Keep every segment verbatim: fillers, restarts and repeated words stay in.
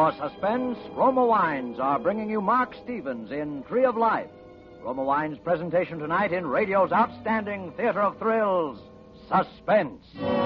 For suspense, Roma Wines are bringing you Mark Stevens in Tree of Life. Roma Wines' presentation tonight in radio's outstanding theater of thrills, Suspense.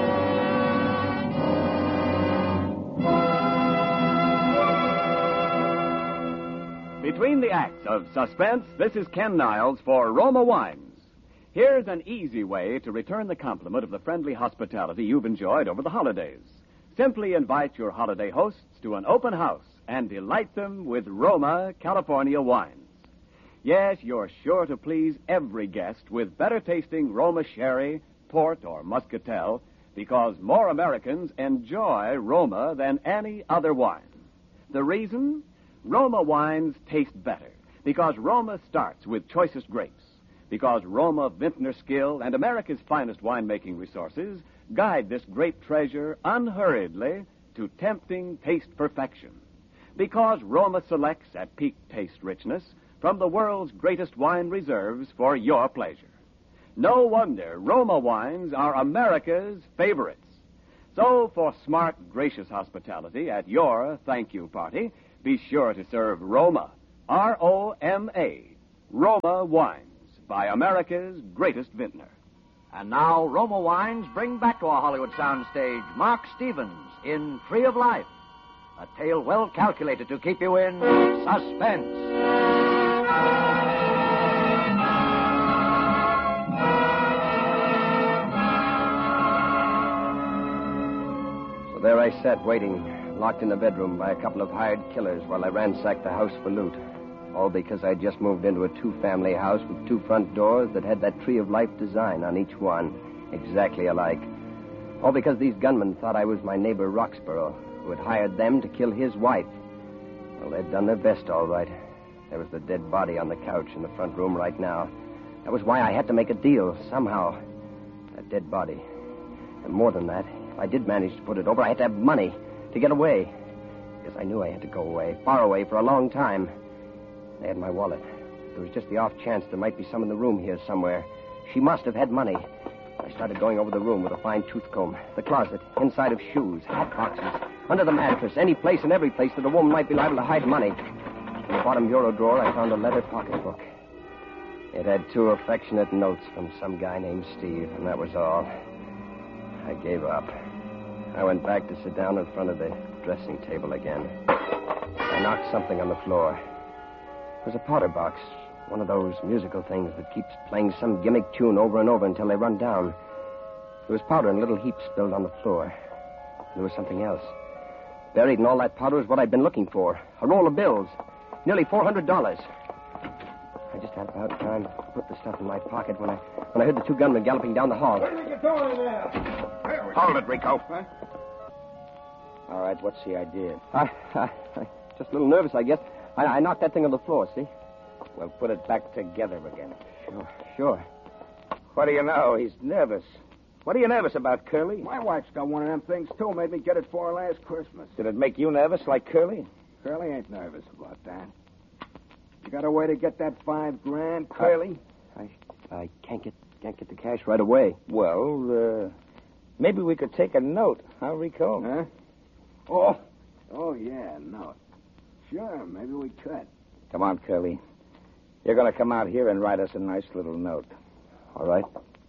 Between the acts of Suspense, this is Ken Niles for Roma Wines. Here's an easy way to return the compliment of the friendly hospitality you've enjoyed over the holidays. Simply invite your holiday hosts to an open house and delight them with Roma California wines. Yes, you're sure to please every guest with better-tasting Roma sherry, port, or muscatel, because more Americans enjoy Roma than any other wine. The reason? Roma wines taste better because Roma starts with choicest grapes, because Roma vintner skill and America's finest winemaking resources guide this grape treasure unhurriedly to tempting taste perfection, because Roma selects at peak taste richness from the world's greatest wine reserves for your pleasure. No wonder Roma wines are America's favorites. So, for smart, gracious hospitality at your thank you party, be sure to serve Roma, R O M A, Roma wines, by America's greatest vintner. And now, Roma Wines bring back to our Hollywood soundstage Mark Stevens in Tree of Life, a tale well calculated to keep you in suspense. So there I sat, waiting, locked in the bedroom by a couple of hired killers while I ransacked the house for loot. All because I'd just moved into a two-family house with two front doors that had that Tree of Life design on each one, exactly alike. All because these gunmen thought I was my neighbor Roxborough, who had hired them to kill his wife. Well, they'd done their best, all right. There was the dead body on the couch in the front room right now. That was why I had to make a deal, somehow. That dead body. And more than that, if I did manage to put it over, I had to have money to get away. Because I knew I had to go away, far away, for a long time. They had my wallet. There was just the off chance there might be some in the room here somewhere. She must have had money. I started going over the room with a fine tooth comb. The closet, inside of shoes, hat boxes, under the mattress, any place and every place that a woman might be liable to hide money. In the bottom bureau drawer, I found a leather pocketbook. It had two affectionate notes from some guy named Steve, and that was all. I gave up. I went back to sit down in front of the dressing table again. I knocked something on the floor. It was a powder box, one of those musical things that keeps playing some gimmick tune over and over until they run down. There was powder in little heaps spilled on the floor. There was something else. Buried in all that powder was what I'd been looking for. A roll of bills. Nearly four hundred dollars. I just had about time to put the stuff in my pocket when I when I heard the two gunmen galloping down the hall. What are you doing there? Hold it, Rico. Huh? All right, what's the idea? I, I, I just a little nervous, I guess. I, I knocked that thing on the floor, see? We'll put it back together again. Sure, sure. What do you know? He's nervous. What are you nervous about, Curly? My wife's got one of them things, too. Made me get it for her last Christmas. Did it make you nervous like Curly? Curly ain't nervous about that. You got a way to get that five grand, Curly? I, I can't get can't get the cash right away. Well, uh, maybe we could take a note, huh, Rico? Huh? Oh, oh yeah, no. Sure, maybe we could. Come on, Curly. You're going to come out here and write us a nice little note. All right.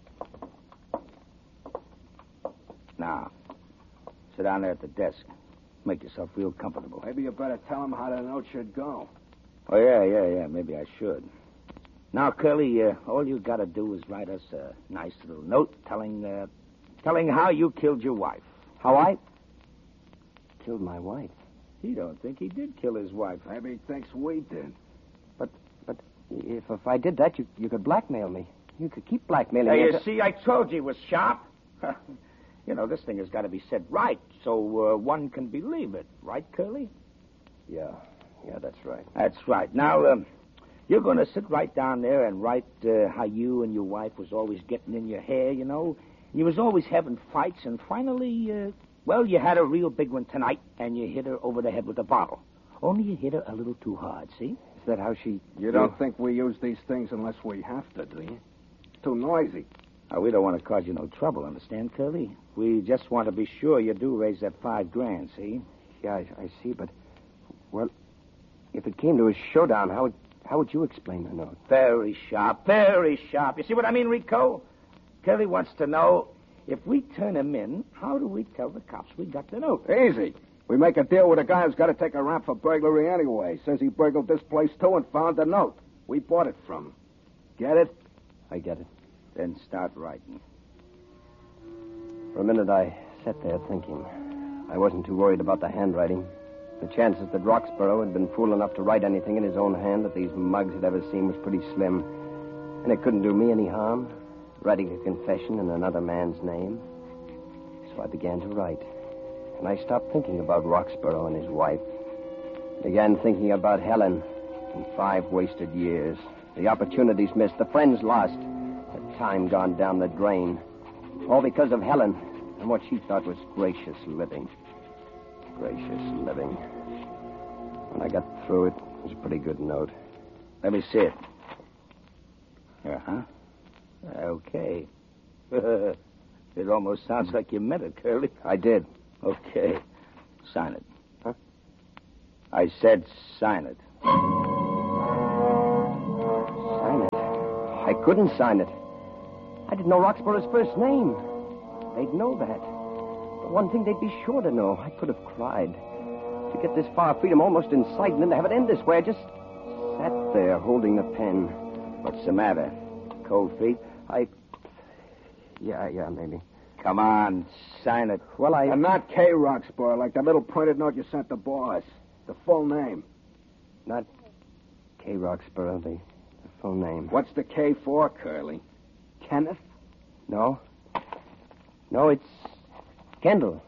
Now, sit down there at the desk. Make yourself real comfortable. Maybe you better tell him how the note should go. Oh, yeah, yeah, yeah. Maybe I should. Now, Curly, uh, all you got to do is write us a nice little note telling, uh, telling how you killed your wife. How I killed my wife? He don't think he did kill his wife. Maybe he thinks we did. But, but if if I did that, you you could blackmail me. You could keep blackmailing Hey, me. you see, I told you he was sharp. You know, this thing has got to be said right, so uh, one can believe it. Right, Curly? Yeah, yeah, that's right. That's right. Now, um, you're going to sit right down there and write uh, how you and your wife was always getting in your hair, you know. You was always having fights, and finally, uh, well, you had a real big one tonight, and you hit her over the head with a bottle. Only you hit her a little too hard, see? Is that how she... You don't think we use these things unless we have to, do you? It's too noisy. Now, we don't want to cause you no trouble, understand, Curly? We just want to be sure you do raise that five grand, see? Yeah, I, I see, but Well, if it came to a showdown, how would, how would you explain the note? Very sharp, very sharp. You see what I mean, Rico? Curly wants to know, if we turn him in, how do we tell the cops we got the note? Easy. We make a deal with a guy who's got to take a rap for burglary anyway. Says he burgled this place, too, and found the note. We bought it from him. Get it? I get it. Then start writing. For a minute, I sat there thinking. I wasn't too worried about the handwriting. The chances that Roxborough had been fool enough to write anything in his own hand that these mugs had ever seen was pretty slim. And it couldn't do me any harm, writing a confession in another man's name. So I began to write. And I stopped thinking about Roxborough and his wife. Began thinking about Helen and five wasted years. The opportunities missed, the friends lost, the time gone down the drain. All because of Helen and what she thought was gracious living. Gracious living. When I got through it, it was a pretty good note. Let me see it. Uh-huh. Okay. It almost sounds like you meant it, Curly. I did. Okay. Sign it. Huh? I said sign it. Sign it? I couldn't sign it. I didn't know Roxborough's first name. They'd know that. The one thing they'd be sure to know. I could have cried. To get this far, freedom almost in sight, and then to have it end this way, I just sat there holding the pen. What's the matter? Cold feet? I... Yeah, yeah, maybe. Come on, sign it. Well, I... And not K. Roxborough, like the little printed note you sent the boss. The full name. Not K. Roxborough, the, the full name. What's the K for, Curly? Kenneth? No. No, it's Kendall.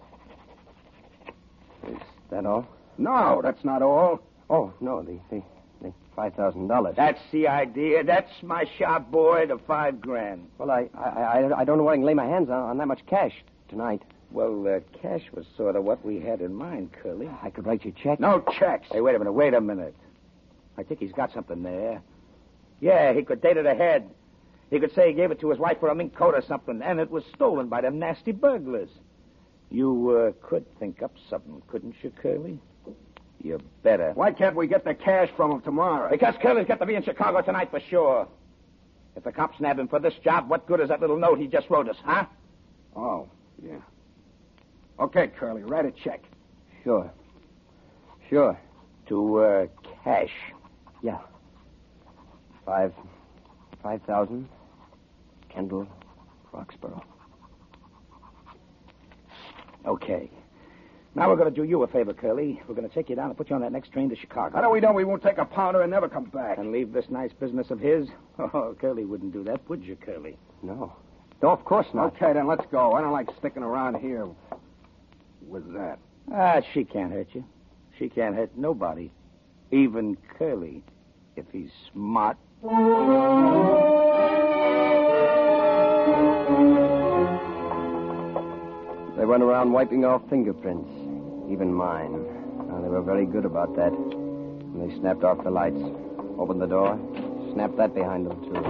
Is that all? No, that's not all. Oh, no, the, the, the five thousand dollars. That's the idea. That's my sharp boy, the five grand. Well, I, I, I, I don't know where I can lay my hands on, on that much cash tonight. Well, uh, cash was sort of what we had in mind, Curly. I could write you a check. No checks. Hey, wait a minute, wait a minute. I think he's got something there. Yeah, he could date it ahead. He could say he gave it to his wife for a mink coat or something, and it was stolen by them nasty burglars. You uh, could think up something, couldn't you, Curly? You better. Why can't we get the cash from him tomorrow? Because Curly's got to be in Chicago tonight for sure. If the cops nab him for this job, what good is that little note he just wrote us, huh? Oh, yeah. Okay, Curly, write a check. Sure. Sure. To, uh, cash. Yeah. Five... Five thousand. Kendall Roxborough. Okay. Now we're going to do you a favor, Curly. We're going to take you down and put you on that next train to Chicago. How do we know we won't take a pounder and never come back? And leave this nice business of his? Oh, Curly wouldn't do that, would you, Curly? No. No, of course not. Okay, then let's go. I don't like sticking around here with that. Ah, she can't hurt you. She can't hurt nobody. Even Curly, if he's smart. They went around wiping off fingerprints, even mine. Now, they were very good about that. And they snapped off the lights, opened the door, snapped that behind them, too.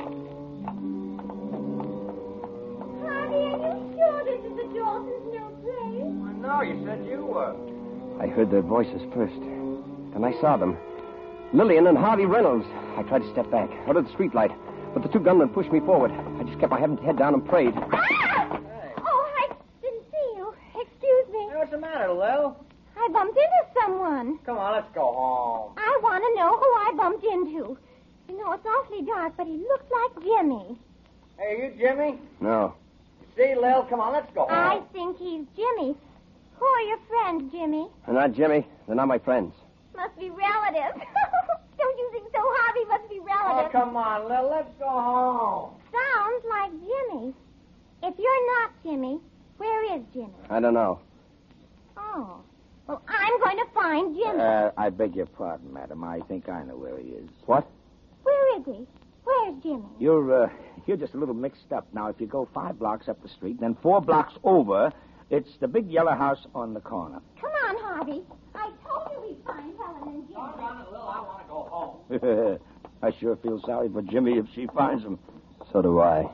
Honey, are you sure this is the Dawson's new place? No, you said you were. I heard their voices first. Then I saw them. Lillian and Harvey Reynolds. I tried to step back, out of the streetlight, but the two gunmen pushed me forward. I just kept my head down and prayed. Ah! Oh, I didn't see you. Excuse me. Hey, what's the matter, Lil? I bumped into someone. Come on, let's go home. I want to know who I bumped into. You know, it's awfully dark, but he looked like Jimmy. Hey, are you Jimmy? No. See, Lil, come on, let's go home. I think he's Jimmy. Who are your friends, Jimmy? They're not Jimmy. They're not my friends. Must be relatives. Don't you think so, Harvey? Must be Oh, relatives. come on, Lil, let's go home. Sounds like Jimmy. If you're not Jimmy, where is Jimmy? I don't know. Oh. Well, I'm going to find Jimmy. Uh, I beg your pardon, madam. I think I know where he is. What? Where is he? Where's Jimmy? You're, uh, you're just a little mixed up. Now, if you go five blocks up the street, then four blocks over, it's the big yellow house on the corner. Come on, Harvey. I told you we'd find Helen and Jimmy. Hold on, Lil, I want to go home. I sure feel sorry for Jimmy if she finds him. So do I.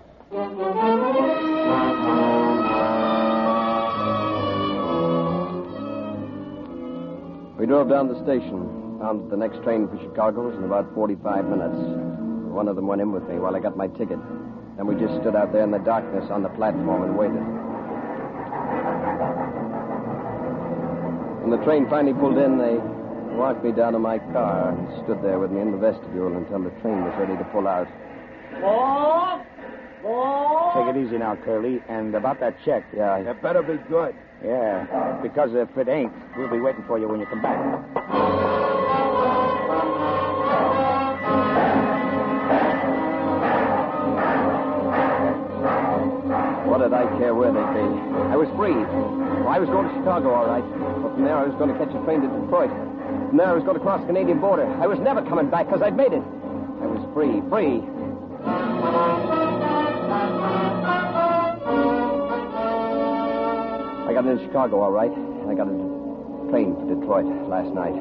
We drove down to the station, found that the next train for Chicago was in about forty-five minutes. One of them went in with me while I got my ticket. Then we just stood out there in the darkness on the platform and waited. When the train finally pulled in, they walked me down to my car and stood there with me in the vestibule until the train was ready to pull out. Bob! Bob! Take it easy now, Curly. And about that check. Yeah. It better be good. Yeah. Because if it ain't, we'll be waiting for you when you come back. What did I care where they'd be? I was free. Well, I was going to Chicago, all right. But from there, I was going to catch a train to Detroit. From there, I was going to cross the Canadian border. I was never coming back because I'd made it. I was free, free. I got into Chicago, all right. I got a train for Detroit last night.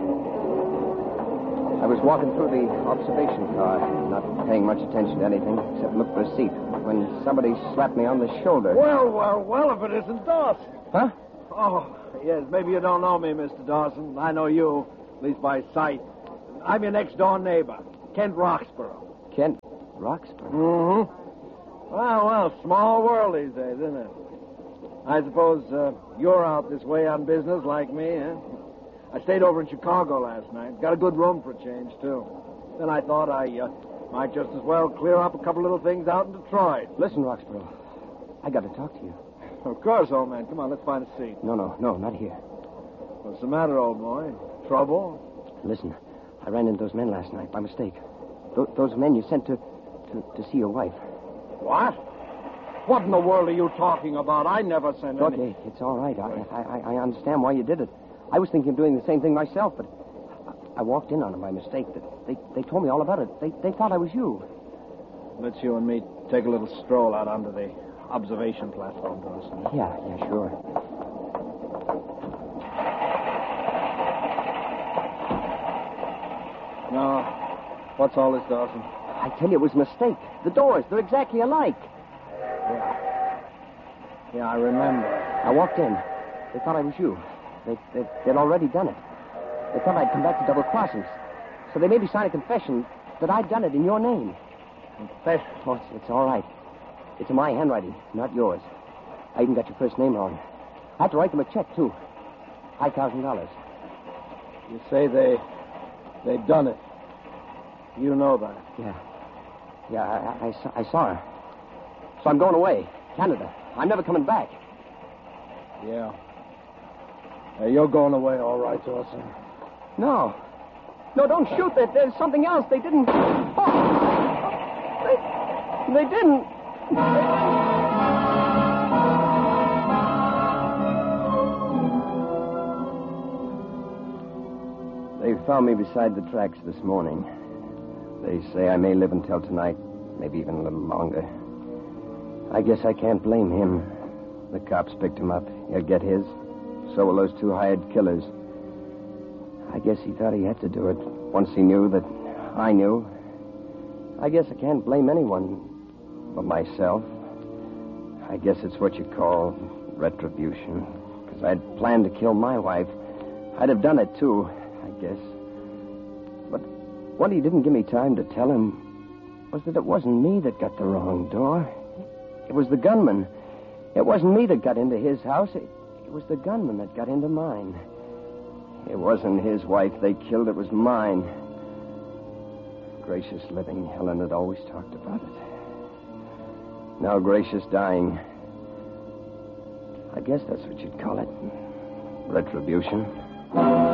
I was walking through the observation car, not paying much attention to anything except look for a seat, when somebody slapped me on the shoulder. Well, well, well, if it isn't Dawson. Huh? Oh, yes, maybe you don't know me, Mister Dawson. I know you, at least by sight. I'm your next-door neighbor, Kent Roxborough. Kent Roxborough? Mm-hmm. Well, well, small world these days, isn't it? I suppose uh, you're out this way on business like me, eh? I stayed over in Chicago last night. Got a good room for a change, too. Then I thought I uh, might just as well clear up a couple little things out in Detroit. Listen, Roxborough, I got to talk to you. Of course, old man. Come on, let's find a seat. No, no, no, not here. What's the matter, old boy? Trouble? Listen, I ran into those men last night by mistake. Th- those men you sent to, to, to see your wife. What? What in the world are you talking about? I never sent any... Okay, it's all right. I, I, I understand why you did it. I was thinking of doing the same thing myself, but I, I walked in on them by mistake. They, they told me all about it. They, they thought I was you. Let's you and me take a little stroll out onto the observation platform, Dawson. Yeah, yeah, sure. Now, what's all this, Dawson? I tell you, it was a mistake. The doors, they're exactly alike. Yeah. Yeah, I remember. I walked in. They thought I was you. They, they, they'd already done it. They thought I'd come back to double crossings. So they made me sign a confession that I'd done it in your name. Confession? Oh, it's, it's all right. It's in my handwriting, not yours. I even got your first name wrong. I had to write them a check, too. Five thousand dollars. You say they... they done it. You know that. Yeah. Yeah, I, I, saw, I saw her. So I'm going away. Canada. I'm never coming back. Yeah. Uh, you're going away, all right, Dawson. No. No, don't shoot. There, there's something else. They didn't... Oh! They, they didn't... They found me beside the tracks this morning. They say I may live until tonight, maybe even a little longer. I guess I can't blame him. The cops picked him up. He'll get his. So will those two hired killers. I guess he thought he had to do it once he knew that I knew. I guess I can't blame anyone but myself. I guess it's what you call retribution. Because I'd planned to kill my wife. I'd have done it, too, I guess. But what he didn't give me time to tell him was that it wasn't me that got the wrong door. It was the gunman. It wasn't me that got into his house. It, it was the gunman that got into mine. It wasn't his wife they killed. It was mine. Gracious living, Helen had always talked about it. Now Gracious dying. I guess that's what you'd call it. Retribution.